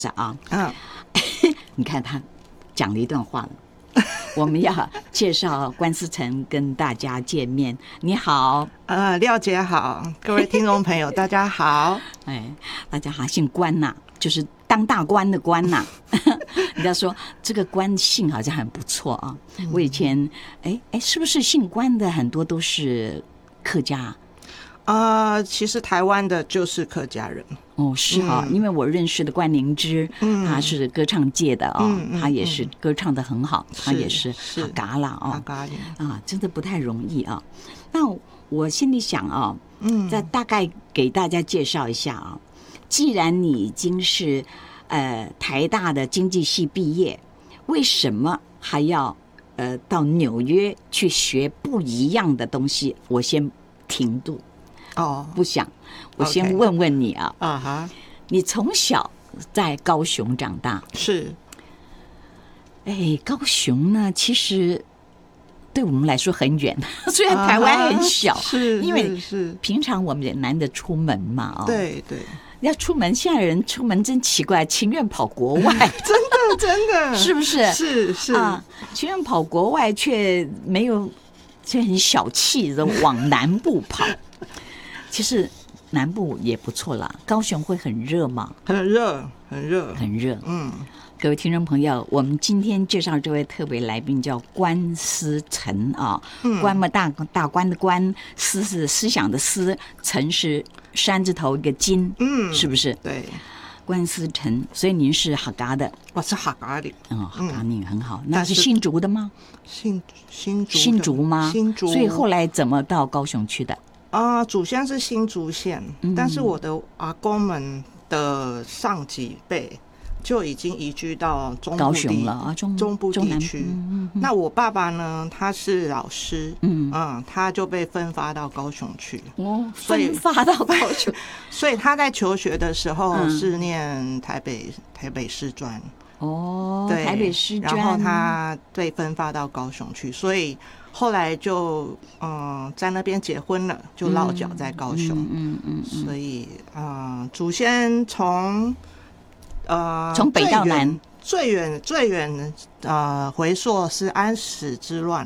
啊，你看他讲了一段话了。我们要介绍关思成跟大家见面。你好， 廖姐好，各位听众朋友大家好。 大家好，姓关呐，就是当大官的官呐。人家说这个关姓好像很不错啊。我以前是不是姓关的很多都是客家？ 其实台湾的就是客家人。 是啊，因为我认识的关灵芝，他是歌唱界的他也是歌唱的很好，他也是哈嘎啦真的不太容易啊。那我心里想再大概给大家介绍一下啊。既然你已经是台大的经济系毕业，为什么还要到纽约去学不一样的东西？我先停顿。不想，我先问问你你从小在高雄长大？ 是。 高雄呢，其实对我们来说很远，虽然台湾很小，因为平常我们也难得出门嘛。 对对。 要出门，现在人出门真奇怪，情愿跑国外， 真的， 是不是？ 是情愿跑国外，却很小气的往南部跑。其实南部也不错啦，高雄会很热吗？ 很热。 各位听众朋友，我们今天介绍这位特别来宾叫关思成关嘛大官的官，思是思想的思，成是山字头一个金，是不是？ 对， 关思成，所以您是哈嘎的。 我是哈嘎的。 哈嘎你很好。那是新竹的吗？新竹吗？ 新竹。 所以后来怎么到高雄去的？ 祖先是新竹县，但是我的阿公们的上几辈就已经移居到高雄了中部地区。那我爸爸呢，他是老师，他就被分发到高雄去。 分发到高雄， 所以他在求学的时候是念台北师专。对， 台北师专， 然后他被分发到高雄去，所以后来就在那边结婚了，就落脚在高雄。所以祖先从北到南， 最远回溯是安史之乱。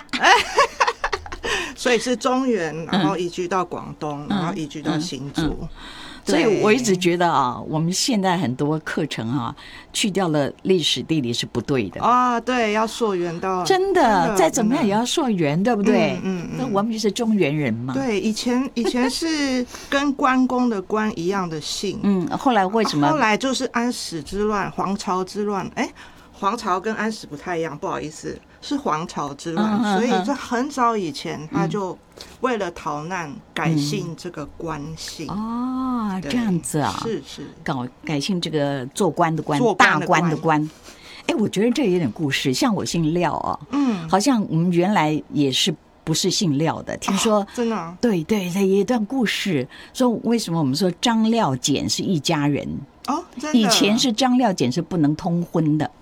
所以是中原，然后移居到广东，然后移居到新竹。 所以我一直觉得我们现在很多课程去掉了历史地理是不对的。 对，要溯源到真的，再怎么样也要溯源，对不对？那我们就是中原人嘛。 对，以前是跟关公的关一样的姓。 后来为什么？ 后来就是安史之乱、黄巢之乱。黄巢跟安史不太一样，不好意思，是黄巢之乱。所以在很早以前，他就为了逃难改姓这个关姓。 这样子啊， 是改姓这个做官的官，大官的官。我觉得这有点故事。像我姓廖好像我们原来也是不是姓廖的，听说真的对，有一段故事说为什么我们说张廖简是一家人。 真的， 以前是张廖简是不能通婚的。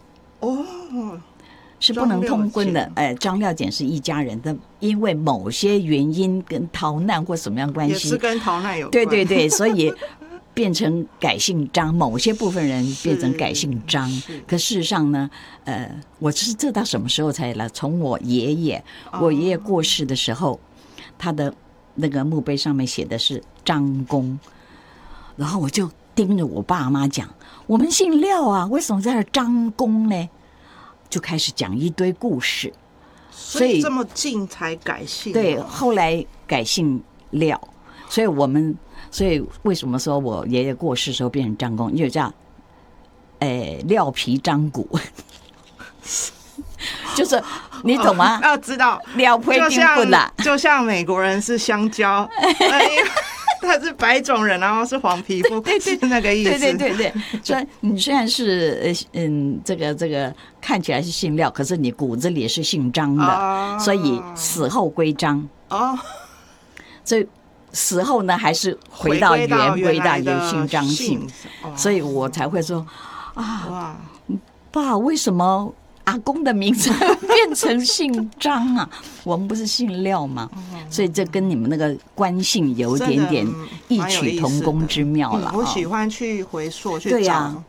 是不能通婚的。张廖简是一家人的，因为某些原因跟逃难或什么样关系， 也是跟逃难有关。 对，所以变成改姓张，某些部分人变成改姓张。可事实上呢，我是这到什么时候才来？从我爷爷过世的时候，他的那个墓碑上面写的是张公，然后我就盯着我爸妈讲，我们姓廖啊，为什么在这张公呢？就开始讲一堆故事， 所以这么近才改姓。 对，后来改姓廖，所以为什么说我爷爷过世的时候变成张公，因为叫廖皮张骨。就是你懂吗？ 要知道廖皮丁骨啦， 就像美国人是香蕉。他是白种人，然后是黄皮肤，是那个意思。 对，所以你虽然是这个看起来是姓廖，可是你骨子里是姓张的，所以死后归张。所以死后呢，还是回到原姓张姓，所以我才会说爸，为什么阿公的名字变成姓张啊？我们不是姓廖吗？所以这跟你们那个关姓有一点点异曲同工之妙了。 我喜欢去回溯去找。 对呀，